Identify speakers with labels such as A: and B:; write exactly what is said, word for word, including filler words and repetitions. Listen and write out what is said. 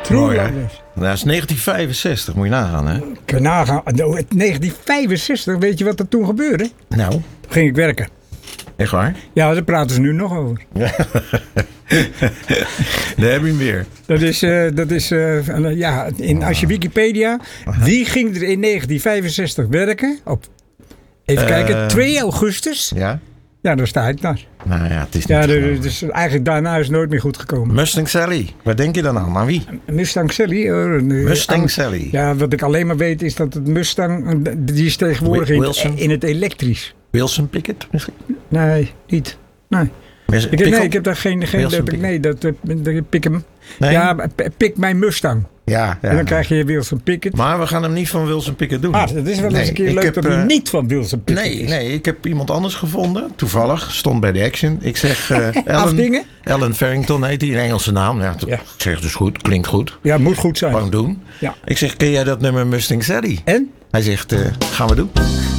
A: True
B: Mooi, hè?
A: Lovers.
B: Nou, dat is negentien vijfenzestig, moet je nagaan, hè?
A: Kun je nagaan. Nou, negentien vijfenzestig, weet je wat er toen gebeurde?
B: Nou,
A: Toen ging ik werken.
B: echt waar?
A: Ja, daar praten ze nu nog over.
B: Daar heb je hem weer.
A: Dat is, uh, dat is uh, uh, ja, in, als je Wikipedia... Wie ging er in negentien vijfenzestig werken? Op, even
B: Uh,
A: kijken, twee augustus.
B: Ja?
A: Ja, daar sta ik naar.
B: Nou ja, het is niet
A: Ja,
B: te
A: de,
B: geloven.
A: dus eigenlijk daarna is het nooit meer goed gekomen.
B: Mustang Sally. Waar denk je dan aan? Aan wie?
A: Mustang Sally. Uh,
B: Mustang
A: uh,
B: Sally.
A: Ja, wat ik alleen maar weet is dat het Mustang... uh, Die is tegenwoordig in,
B: Wilson?
A: in het elektrisch.
B: Wilson Pickett misschien?
A: Nee, niet. Nee.
B: Mis-
A: Ik, heb-
B: Pickle?
A: nee, ik heb daar geen... geen
B: Wilson
A: dat heb ik, nee, dat, dat, dat- pik hem.
B: Nee?
A: Ja, p- pik mijn Mustang.
B: Ja, ja.
A: En dan krijg je Wilson Pickett.
B: Maar we gaan hem niet van Wilson Pickett doen.
A: Ah, dat is wel eens
B: Nee,
A: een keer
B: ik
A: leuk
B: heb,
A: dat hij
B: eh,
A: niet van Wilson Pickett
B: Nee,
A: is.
B: nee, ik heb iemand anders gevonden. Toevallig, stond bij de Action. Ik zeg uh,
A: Afdingen?
B: Ellen, Ellen Farrington heet die, een Engelse naam. Ja,
A: Ja.
B: Ik zeg dus goed, klinkt goed.
A: Ja, moet goed zijn.
B: Gewoon doen.
A: Ja.
B: Ik zeg, ken jij dat nummer Mustang Sally?
A: En?
B: Hij zegt, uh, gaan we doen.